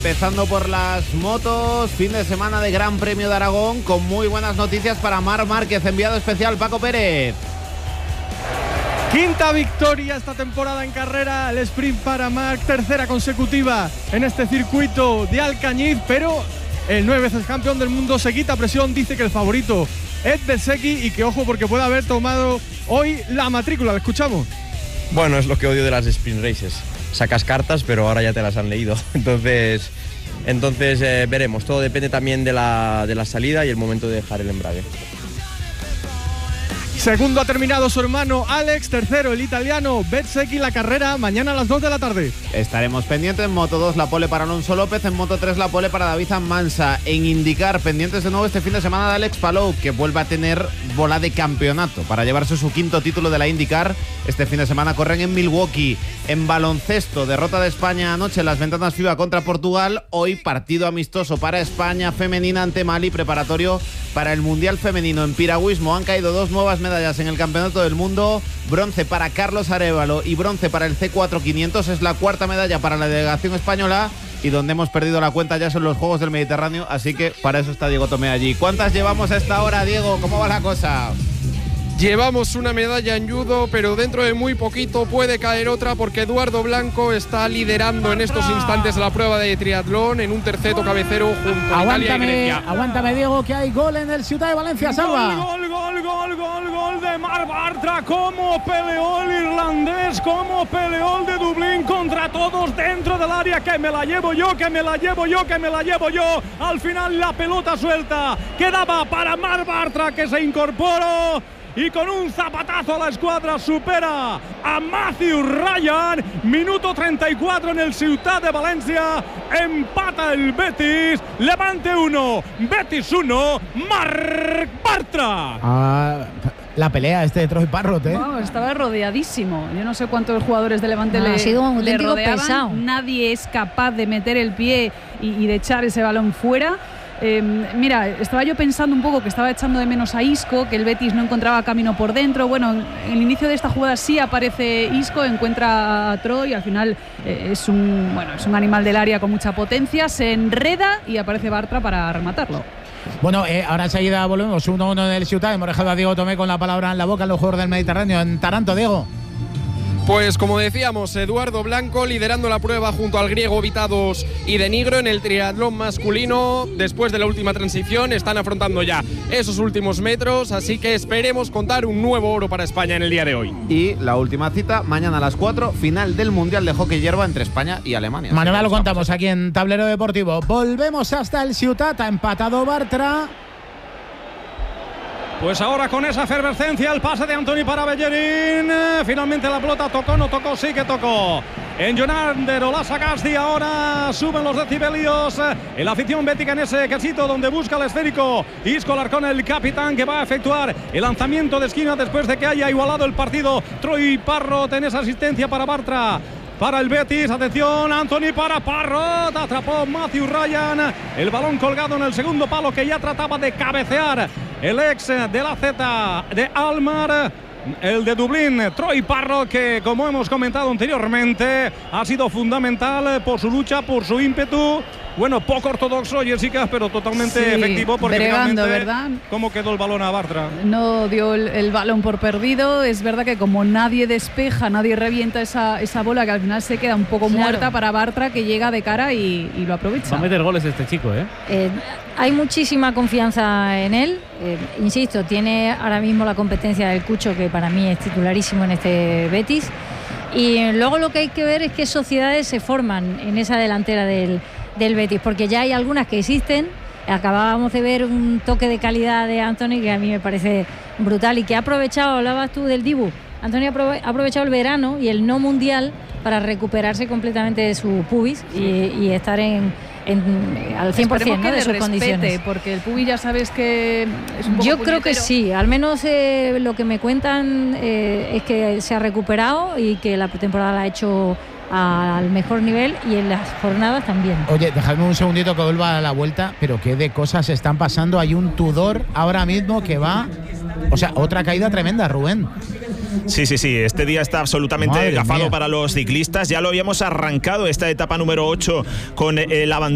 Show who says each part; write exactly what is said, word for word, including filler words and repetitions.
Speaker 1: Empezando por las motos, fin de semana de Gran Premio de Aragón con muy buenas noticias para Marc Márquez, enviado especial Paco Pérez.
Speaker 2: Quinta victoria esta temporada en carrera, el sprint para Marc, tercera consecutiva en este circuito de Alcañiz, pero el nueve veces campeón del mundo se quita presión, dice que el favorito es Bezzecchi y que ojo porque puede haber tomado hoy la matrícula, ¿lo escuchamos?
Speaker 3: Bueno, es lo que odio de las sprint races. Sacas cartas, pero ahora ya te las han leído. Entonces, entonces eh, veremos. Todo depende también de la, de la salida y el momento de dejar el embrague.
Speaker 2: Segundo ha terminado su hermano Alex, tercero el italiano Bezzecchi. La carrera mañana a las dos de la tarde.
Speaker 1: Estaremos pendientes en Moto dos la pole para Alonso López, en Moto tres la pole para David Mansa. En IndyCar pendientes de nuevo este fin de semana de Alex Palou, que vuelve a tener bola de campeonato para llevarse su quinto título de la IndyCar. Este fin de semana corren en Milwaukee. En baloncesto, derrota de España anoche en las ventanas FIBA contra Portugal. Hoy partido amistoso para España femenina ante Mali, preparatorio para el Mundial Femenino. En piragüismo han caído dos nuevas medallas en el Campeonato del Mundo. Bronce para Carlos Arévalo y bronce para el C cuatro quinientos. Es la cuarta medalla para la delegación española. Y donde hemos perdido la cuenta ya son los Juegos del Mediterráneo. Así que para eso está Diego Tomé allí. ¿Cuántas llevamos a esta hora, Diego? ¿Cómo va la cosa?
Speaker 4: Llevamos una medalla en judo, pero dentro de muy poquito puede caer otra porque Eduardo Blanco está liderando en estos instantes la prueba de triatlón en un terceto cabecero junto a Italia y Grecia.
Speaker 5: Aguántame, Diego, que hay gol en el Ciutat de Valencia, Salva.
Speaker 6: Gol, gol, gol, gol, gol de Marc Bartra. Cómo peleó el irlandés, cómo peleó el de Dublín contra todos dentro del área. Que me la llevo yo, que me la llevo yo, que me la llevo yo. Al final la pelota suelta quedaba para Marc Bartra, que se incorporó y con un zapatazo a la escuadra supera a Matthew Ryan. Minuto treinta y cuatro en el Ciutat de Valencia. Empata el Betis. Levante uno, Betis uno, Marc Bartra.
Speaker 5: Ah, la pelea este de Troy Parrott, ¿eh?
Speaker 7: No, estaba rodeadísimo. Yo no sé cuántos jugadores de Levante
Speaker 8: no,
Speaker 7: le,
Speaker 8: ha sido un
Speaker 7: le
Speaker 8: auténtico
Speaker 7: rodeaban.
Speaker 8: pesado.
Speaker 7: Nadie es capaz de meter el pie y, y de echar ese balón fuera. Eh, mira, estaba yo pensando un poco que estaba echando de menos a Isco, que el Betis no encontraba camino por dentro. Bueno, en el inicio de esta jugada sí aparece Isco, encuentra a Troy, al final eh, es un bueno, es un animal del área con mucha potencia, se enreda y aparece Bartra para rematarlo.
Speaker 5: Bueno, eh, ahora enseguida volvemos, uno uno en el Ciutat. Hemos dejado a Diego Tomé con la palabra en la boca en los Juegos del Mediterráneo. En Taranto, Diego.
Speaker 4: Pues como decíamos, Eduardo Blanco liderando la prueba junto al griego Vitados y de Nigro en el triatlón masculino. Después de la última transición están afrontando ya esos últimos metros, así que esperemos contar un nuevo oro para España en el día de hoy.
Speaker 1: Y la última cita, mañana a las cuatro, final del Mundial de Hockey Hierba entre España y Alemania.
Speaker 5: Mañana lo contamos aquí en Tablero Deportivo. Volvemos hasta el Ciutat, ha empatado Bartra.
Speaker 6: Pues ahora con esa efervescencia el pase de Antoni para Bellerín. Finalmente la pelota tocó, no tocó, sí que tocó. En Jonander Olasagasti ahora suben los decibelios. En la afición bética en ese quesito donde busca el esférico. Isco Larcón, el capitán, que va a efectuar el lanzamiento de esquina después de que haya igualado el partido. Troy Parrott en esa asistencia para Bartra. Para el Betis, atención, Antoni para Parrott, atrapó Matthew Ryan, el balón colgado en el segundo palo que ya trataba de cabecear el ex de la Z de Almar, el de Dublín, Troy Parrott, que como hemos comentado anteriormente ha sido fundamental por su lucha, por su ímpetu. Bueno, poco ortodoxo, Jessica, pero totalmente sí, efectivo, porque
Speaker 7: bregando,
Speaker 6: finalmente,
Speaker 7: ¿verdad?
Speaker 6: ¿Cómo quedó el balón a Bartra?
Speaker 7: No dio el, el balón por perdido. Es verdad que como nadie despeja, nadie revienta esa, esa bola, que al final se queda un poco claro. muerta para Bartra, que llega de cara y, y lo aprovecha.
Speaker 9: Va a meter goles este chico, ¿eh?
Speaker 8: eh hay muchísima confianza en él. Eh, insisto, tiene ahora mismo la competencia del Cucho, que para mí es titularísimo en este Betis. Y luego lo que hay que ver es qué sociedades se forman en esa delantera del del Betis, porque ya hay algunas que existen. Acabábamos de ver un toque de calidad de Antoni que a mí me parece brutal y que ha aprovechado, hablabas tú del Dibu, Antoni ha aprovechado el verano y el no mundial para recuperarse completamente de su pubis y, y estar en, en al cien por ciento, ¿no? de sus respete, condiciones.
Speaker 7: Porque el pubis ya sabes que es un poco
Speaker 8: Yo
Speaker 7: puñetero.
Speaker 8: Creo que sí, al menos eh, lo que me cuentan eh, es que se ha recuperado y que la pretemporada la ha hecho al mejor nivel y en las jornadas también.
Speaker 5: Oye, dejadme un segundito que vuelva a la vuelta, pero qué de cosas están pasando. Hay un Tudor ahora mismo que va, o sea, otra caída tremenda, Rubén.
Speaker 10: Sí, sí, sí, este día está absolutamente
Speaker 5: Madre
Speaker 10: gafado
Speaker 5: mía.
Speaker 10: para los ciclistas. Ya lo habíamos arrancado esta etapa número ocho con el abandono